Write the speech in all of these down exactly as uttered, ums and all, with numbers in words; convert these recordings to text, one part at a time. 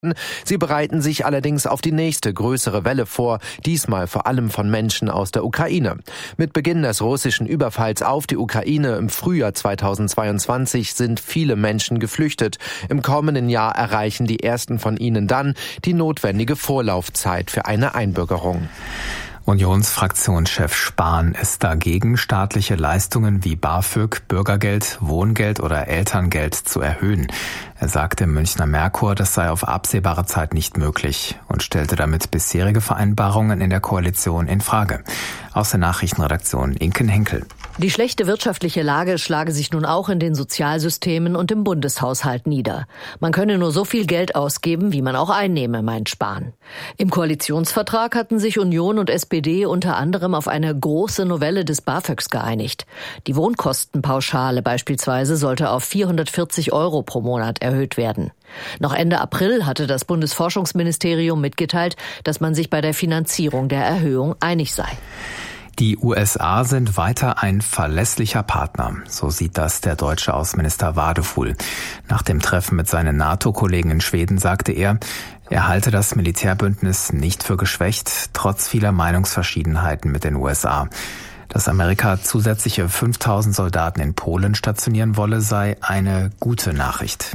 Sie bereiten sich allerdings auf die nächste größere Welle vor, diesmal vor allem von Menschen aus der Ukraine. Mit Beginn des russischen Überfalls auf die Ukraine im Frühjahr zweitausendzweiundzwanzig sind viele Menschen geflüchtet. Im kommenden Jahr erreichen die ersten von ihnen dann die notwendige Vorlaufzeit für eine Einbürgerung. Unionsfraktionschef Spahn ist dagegen, staatliche Leistungen wie BAföG, Bürgergeld, Wohngeld oder Elterngeld zu erhöhen. Er sagte im Münchner Merkur, das sei auf absehbare Zeit nicht möglich und stellte damit bisherige Vereinbarungen in der Koalition in Frage. Aus der Nachrichtenredaktion Inken Henkel. Die schlechte wirtschaftliche Lage schlage sich nun auch in den Sozialsystemen und im Bundeshaushalt nieder. Man könne nur so viel Geld ausgeben, wie man auch einnehme, meint Spahn. Im Koalitionsvertrag hatten sich Union und S P D unter anderem auf eine große Novelle des BAföGs geeinigt. Die Wohnkostenpauschale beispielsweise sollte auf vierhundertvierzig Euro pro Monat erhöht werden. Noch Ende April hatte das Bundesforschungsministerium mitgeteilt, dass man sich bei der Finanzierung der Erhöhung einig sei. Die U S A sind weiter ein verlässlicher Partner, so sieht das der deutsche Außenminister Wadefuhl. Nach dem Treffen mit seinen NATO-Kollegen in Schweden sagte er, er halte das Militärbündnis nicht für geschwächt, trotz vieler Meinungsverschiedenheiten mit den U S A. Dass Amerika zusätzliche fünftausend Soldaten in Polen stationieren wolle, sei eine gute Nachricht.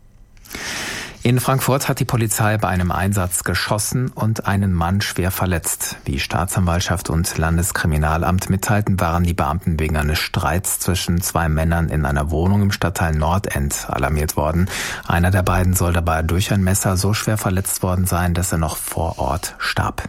In Frankfurt hat die Polizei bei einem Einsatz geschossen und einen Mann schwer verletzt. Wie Staatsanwaltschaft und Landeskriminalamt mitteilten, waren die Beamten wegen eines Streits zwischen zwei Männern in einer Wohnung im Stadtteil Nordend alarmiert worden. Einer der beiden soll dabei durch ein Messer so schwer verletzt worden sein, dass er noch vor Ort starb.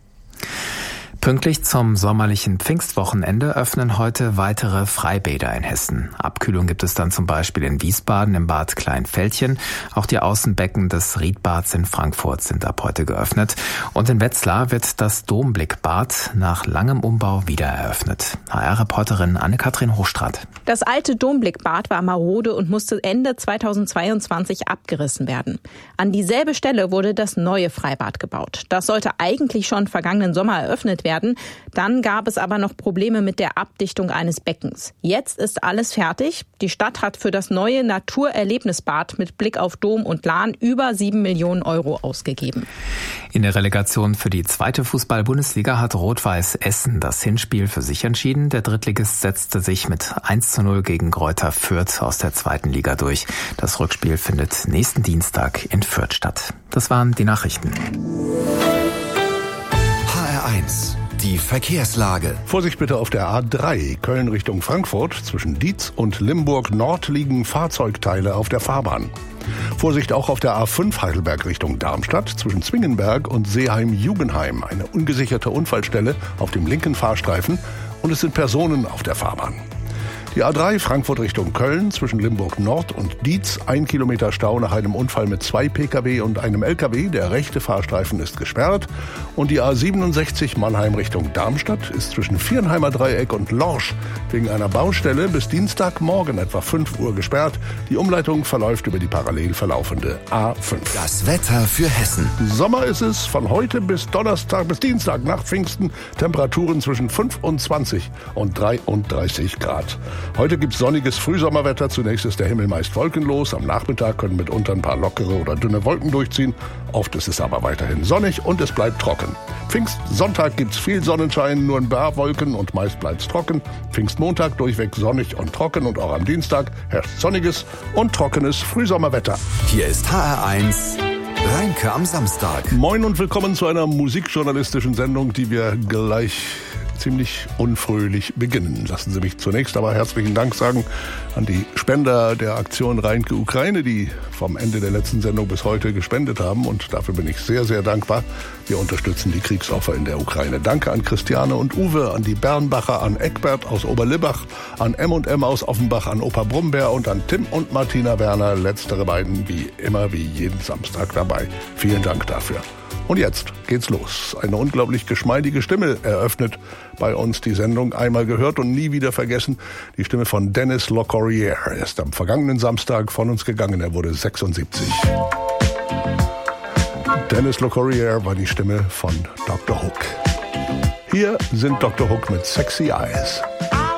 Pünktlich zum sommerlichen Pfingstwochenende öffnen heute weitere Freibäder in Hessen. Abkühlung gibt es dann zum Beispiel in Wiesbaden im Bad Kleinfeldchen. Auch die Außenbecken des Riedbads in Frankfurt sind ab heute geöffnet. Und in Wetzlar wird das Domblickbad nach langem Umbau wieder eröffnet. H R-Reporterin Anne-Kathrin Hochstraat. Das alte Domblickbad war marode und musste Ende zweitausendzweiundzwanzig abgerissen werden. An dieselbe Stelle wurde das neue Freibad gebaut. Das sollte eigentlich schon vergangenen Sommer eröffnet werden. Dann gab es aber noch Probleme mit der Abdichtung eines Beckens. Jetzt ist alles fertig. Die Stadt hat für das neue Naturerlebnisbad mit Blick auf Dom und Lahn über sieben Millionen Euro ausgegeben. In der Relegation für die zweite Fußball-Bundesliga hat Rot-Weiß Essen das Hinspiel für sich entschieden. Der Drittligist setzte sich mit eins zu null gegen Greuther Fürth aus der zweiten Liga durch. Das Rückspiel findet nächsten Dienstag in Fürth statt. Das waren die Nachrichten. H R eins. Die Verkehrslage. Vorsicht bitte auf der A drei, Köln Richtung Frankfurt. Zwischen Dietz und Limburg Nord liegen Fahrzeugteile auf der Fahrbahn. Vorsicht auch auf der A fünf Heidelberg Richtung Darmstadt. Zwischen Zwingenberg und Seeheim-Jugenheim. Eine ungesicherte Unfallstelle auf dem linken Fahrstreifen. Und es sind Personen auf der Fahrbahn. Die A drei Frankfurt Richtung Köln zwischen Limburg Nord und Dietz. Ein Kilometer Stau nach einem Unfall mit zwei Pkw und einem L K W. Der rechte Fahrstreifen ist gesperrt. Und die A siebenundsechzig Mannheim Richtung Darmstadt ist zwischen Viernheimer Dreieck und Lorsch wegen einer Baustelle bis Dienstagmorgen etwa fünf Uhr gesperrt. Die Umleitung verläuft über die parallel verlaufende A fünf. Das Wetter für Hessen. Sommer ist es von heute bis Donnerstag bis Dienstag nach Pfingsten. Temperaturen zwischen fünfundzwanzig und dreiunddreißig Grad. Heute gibt's sonniges Frühsommerwetter. Zunächst ist der Himmel meist wolkenlos. Am Nachmittag können mitunter ein paar lockere oder dünne Wolken durchziehen. Oft ist es aber weiterhin sonnig und es bleibt trocken. Pfingstsonntag gibt's viel Sonnenschein, nur ein paar Wolken und meist bleibt's trocken. Pfingstmontag durchweg sonnig und trocken und auch am Dienstag herrscht sonniges und trockenes Frühsommerwetter. Hier ist H R eins. Reinke am Samstag. Moin und willkommen zu einer musikjournalistischen Sendung, die wir gleich ziemlich unfröhlich beginnen. Lassen Sie mich zunächst aber herzlichen Dank sagen an die Spender der Aktion Reinke Ukraine, die vom Ende der letzten Sendung bis heute gespendet haben, und dafür bin ich sehr, sehr dankbar. Wir unterstützen die Kriegsopfer in der Ukraine. Danke an Christiane und Uwe, an die Bernbacher, an Eckbert aus Oberlibbach, an M und M aus Offenbach, an Opa Brumberg und an Tim und Martina Werner, letztere beiden wie immer, wie jeden Samstag dabei. Vielen Dank dafür. Und jetzt geht's los. Eine unglaublich geschmeidige Stimme eröffnet bei uns die Sendung. Einmal gehört und nie wieder vergessen. Die Stimme von Dennis LeCorrier. Er ist am vergangenen Samstag von uns gegangen. Er wurde sechsundsiebzig. Dennis LeCorrier war die Stimme von Doktor Hook. Hier sind Doktor Hook mit Sexy Eyes.